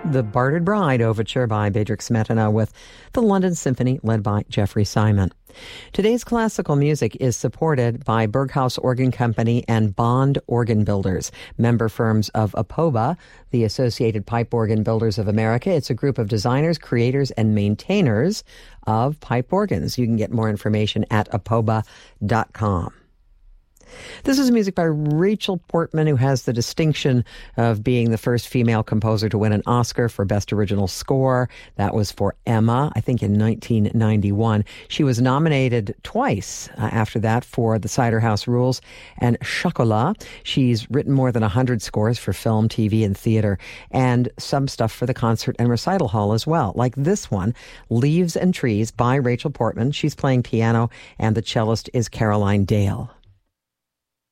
The Bartered Bride Overture by Bedřich Smetana with the London Symphony led by Jeffrey Simon. Today's classical music is supported by Berghaus Organ Company and Bond Organ Builders, member firms of APOBA, the Associated Pipe Organ Builders of America. It's a group of designers, creators, and maintainers of pipe organs. You can get more information at apoba.com. This is music by Rachel Portman, who has the distinction of being the first female composer to win an Oscar for Best Original Score. That was for Emma, I think in 1991. She was nominated twice after that for The Cider House Rules and Chocolat. She's written more than 100 scores for film, TV, and theater, and some stuff for the concert and recital hall as well, like this one, Leaves and Trees by Rachel Portman. She's playing piano, and the cellist is Caroline Dale.